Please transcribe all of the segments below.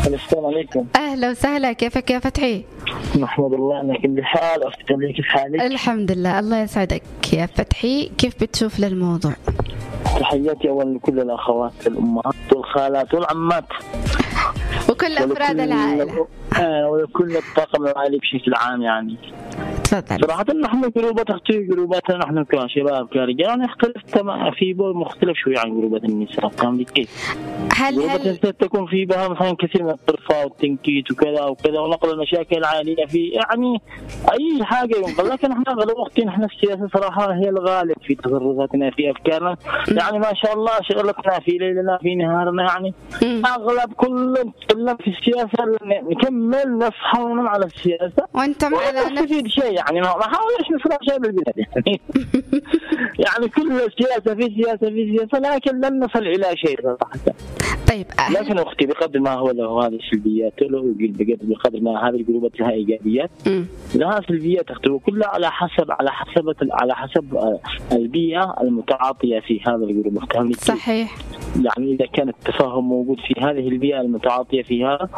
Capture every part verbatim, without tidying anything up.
السلام عليكم. أهلا وسهلا، كيفك يا فتحي؟ نحمد الله أنك بحال. أفتكر كيف حالك؟ الحمد لله، الله يسعدك يا فتحي. كيف بتشوف للموضوع؟ تحياتي أولا لكل الأخوات الأمهات والخالات والعمات وكل أفراد العائلة آه ولكل الطاقم العائلي بشكل عام. يعني تفضل. صراحة نحن جروبات أختي جروباتنا نحن كشباب كرجال نختلف تماما في بول مختلف شوي عن جروبات النساء. فهمت كيف؟ هل جروبات هل النساء تكون في بها مثلا كثير من الطرفة والتنكيت وكذا وكذا ونقل المشاكل العائلية في يعني أي حاجة ينقل، لكن احنا أغلب وقت نحن السياسة صراحة هي الغالب في تصرفاتنا في أفكارنا. يعني ما شاء الله شغلتنا في ليلنا في نهارنا، يعني أغلب كل كلنا في السياسة نكمل نصحى وننام على السياسة وأنتم على نفس شيء. يعني ما حاولش نصرف شيء بالبلاد يعني يعني كل السياسة في سياسة في سياسة لكن لن نصل إلى شيء صراحة. طيب لكن أختي بقدر ما هو له هذه السلبيات له بقدر ما هذه الجروبات لها إيجابيات لها سلبيات أختي، وكلها على حسب على حسب على حسب البيئة المتعاطية في هذا الجروب. صحيح. يعني إذا كان التفاهم موجود في هذه البيئة المتعاطية فيها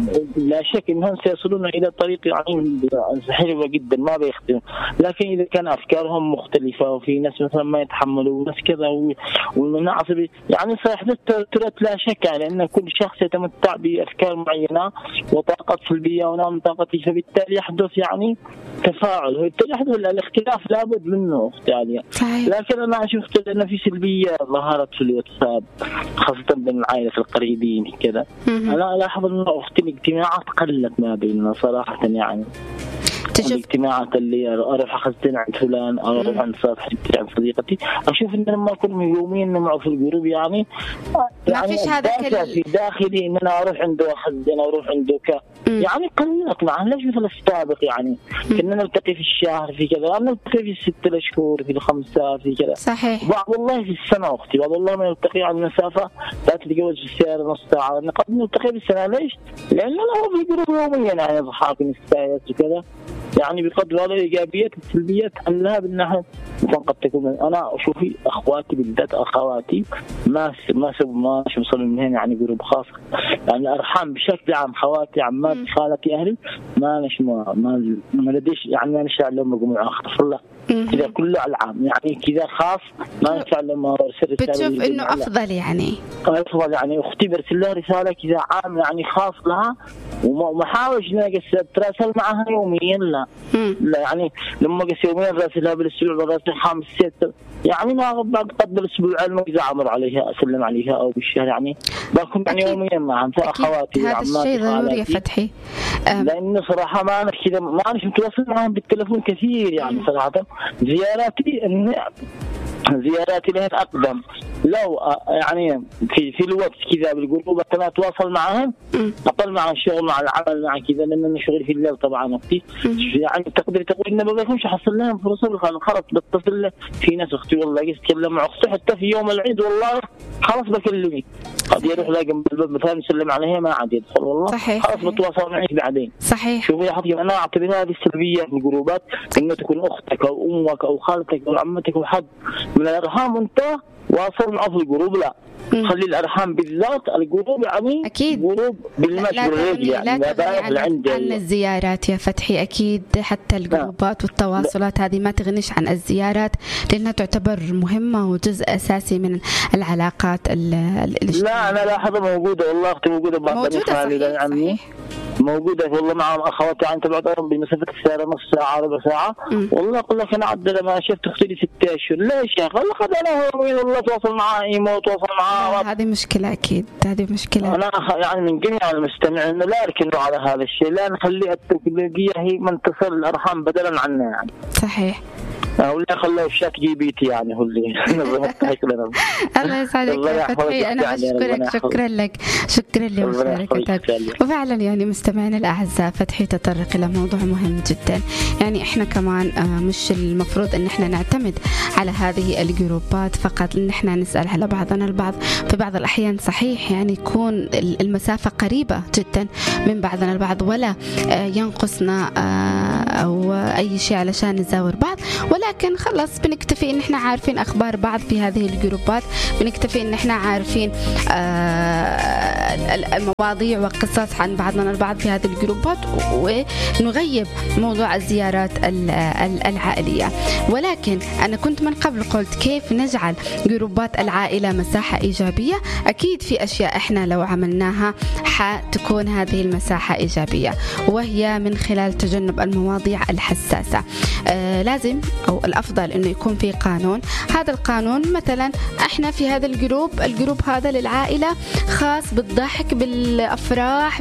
لا شك أنهم سيصلون إلى طريق يعني حلوة جدا ما بيختلف. لكن إذا كان أفكارهم مختلفة وفي ناس مثلا ما يتحملوا وناس كذا ومن عصبي يعني سيحدث توترات لا شك، لأن كل شخص يتمتع بأفكار معينة وطاقة سلبية ونوع طاقته، فبالتالي يحدث يعني تفاعل يحدث الاختلاف لابد منه اختي. لكن أنا شفت أن في سلبية ظهرت في الواتساب خاصة بين العائلة القريبين كذا. أنا ألاحظ أن أختي الاجتماعات قلت ما بيننا صراحة. يعني الاجتماعات اللي أروح أخذتين عند فلان أو أروح عند صاحبتي عند صديقتي أشوف إن لما أكون يوميا نمع في الجروب يعني ما فيش هذا كل في داخلي إن أنا أروح عنده أخذتين أروح عنده ك يعني قلت معه ليش مثل السابق. يعني كنا نلتقي في الشهر في كذا، نلتقي في الستة شهور في الخمسة في كذا. صحيح. بعض والله في السنة أختي بعض والله ما نلتقي على المسافة لا تتجاوز في السيارة نص ساعة، قد نلتقي في السنة. ليش؟ لأننا هو في جروب يوميا يعني أصحاب نستايس وكذا. يعني بقدر هذا الإيجابيات السلبيات أنها بالناحية قد تكون. أنا أشوفي أخواتي بالذات أخواتي ما ما سب ما شو وصلوا من هنا يعني جروب خاص. يعني الأرحام بشكل عام خواتي عماتي خالتي أهلي ما نش ما ما, ما لديش يعني ما نشاء لهم مجموعة أخطر لا كذا كله العام يعني كذا خاص ما نشاء لهم أرسل رسالة. بتشوف إنه أفضل يعني أفضل يعني أختي برسل لها رسالة كذا عام يعني خاص لها وما حاولش ناقص تراسل معها يوميا لا مم. لا يعني لما قس يومين راسلها بالاسبوع راسل خمس ست يعني ما بعد قد بالاسبوع ما اذا عمر عليها اسلم عليها او بالشهر يعني بكون يعني يوميا معهم اخواتي هذا الشيء ضروري يا فتحي لانه صراحه ما انا كذا ما انا متواصل معهم بالتليفون كثير يعني صراحه زياراتي زياراتي لهم أقدم لو يعني في في الوقت كذا بالجروب أنا أتواصل معهم أقل مع الشغل مع العمل مع كذا لأن شغلي في الليل طبعا وقتي يعني تقدر تقول إن ما بيكونش حصل لهم فرصة خلاص بتصل في ناس أختي والله يتكلم مع أختي حتى في يوم العيد والله خلاص بكلمك قد يروح لا جنب الباب مثلا يسلم عليها ما عاد يدخل والله صحيح. خلاص بتواصل معك بعدين. صحيح. شوفي يا حبيبي أنا أعتبر هذه السلبية في الجروبات إنه تكون أختك أو أمك أو خالتك أو عمتك أو حد من الأرحام أنت واصل معه في الجروب لا مم. خلي الأرحام بالذات الجروب يعني أكيد جروب بالمشي بالرجل يعني لا تغني عن, عن الزيارات يا فتحي أكيد حتى الجروبات والتواصلات هذه ما تغنيش عن الزيارات لأنها تعتبر مهمة وجزء أساسي من العلاقات الاجتماعية. لا أنا لاحظها موجودة والله أختي موجودة موجودة صحيح, صحيح. موجودة والله معهم أخواتي عن تبعتهم بمسافة السيارة نص ساعة ربع ساعة م. والله أقول لك أنا عدد ما شفت أختي لي ستة أشهر ليش يا أخي والله خذ أنا والله تواصل معاه إيمو تواصل معاه هذه مشكلة أكيد هذه مشكلة. أنا يعني من جميع المستمعين إنه لا يركنوا على هذا الشيء لا نخلي التكنولوجيا هي من تصل الأرحام بدلا عنا يعني. صحيح. ولا خلوا الشات جي بي تي يعني هو اللي الله يسعدك يا فتحي أنا أشكرك شكرا لك شكرا لمشاركتك. وفعلا يعني مستمعين الأعزاء فتحي تطرق إلى موضوع مهم جدا يعني إحنا كمان مش المفروض إن إحنا نعتمد على هذه الجروبات فقط إن إحنا نسأل على بعضنا البعض في بعض الأحيان صحيح يعني يكون المسافة قريبة جدا من بعضنا البعض ولا ينقصنا أو أي شيء علشان نزاور بعض ولكن خلص بنكتفي إن إحنا عارفين أخبار بعض في هذه الجروبات بنكتفي إن إحنا عارفين آه المواضيع وقصص عن بعضنا البعض في هذه الجروبات ونغيب موضوع الزيارات العائلية. ولكن أنا كنت من قبل قلت كيف نجعل جروبات العائلة مساحة إيجابية. أكيد في أشياء إحنا لو عملناها حتكون هذه المساحة إيجابية، وهي من خلال تجنب المواضيع الحساسة. آه لازم أو الأفضل إنه يكون في قانون. هذا القانون مثلا إحنا في هذا الجروب الجروب هذا للعائلة خاص بالضحك بالأفراح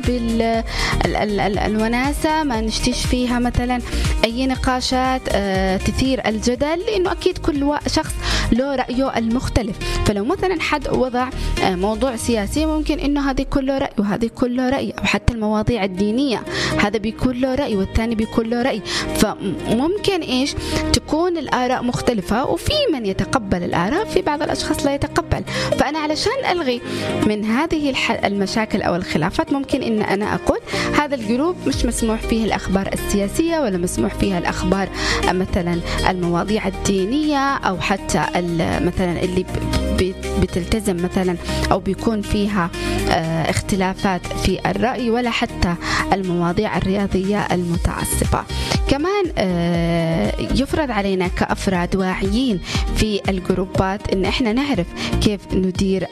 بالوناسة، ما نشتيش فيها مثلا أي نقاشات آه تثير الجدل، لأنه أكيد كل شخص له رأيه المختلف. فلو مثلا حد وضع آه موضوع سياسي ممكن إنه هذا يكون له رأي وهذا يكون له رأي، أو حتى المواضيع الدينية هذا بيكون له رأي والثاني بيكون له رأي. فممكن إيش تكون الآراء مختلفة، وفي من يتقبل الآراء في بعض الأشخاص لا يتقبل. فأنا علشان ألغي من هذه المشاكل أو الخلافات ممكن إن أنا أقول هذا الجروب مش مسموح فيه الأخبار السياسية، ولا مسموح فيها الأخبار مثلا المواضيع الدينية، أو حتى مثلا اللي بتلتزم مثلا أو بيكون فيها اختلافات في الرأي، ولا حتى المواضيع الرياضية المتعصبة. كمان يفرض علينا كأفراد واعيين في الجروبات إن إحنا نعرف كيف ندير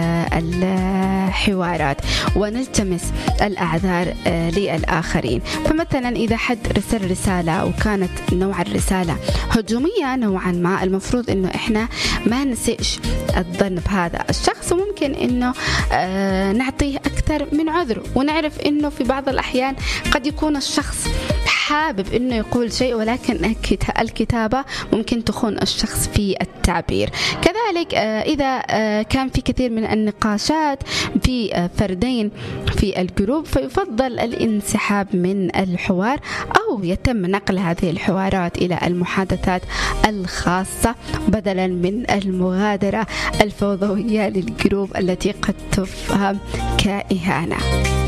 الحوارات ونلتمس الأعذار للآخرين. فمثلا إذا حد رسل رسالة وكانت نوع الرسالة هجومية نوعا ما، المفروض إنه إحنا ما نسئش الظن بهذا الشخص، وممكن إنه نعطيه أكثر من عذر، ونعرف إنه في بعض الأحيان قد يكون الشخص حابب إنه يقول شيء، ولكن الكتابة ممكن تخون الشخص في التعبير. كذلك إذا كان في كثير من النقاشات في فردين في الجروب، فيفضل الانسحاب من الحوار، أو يتم نقل هذه الحوارات إلى المحادثات الخاصة بدلا من المغادرة الفوضوية للجروب التي قد تفهم كإهانة.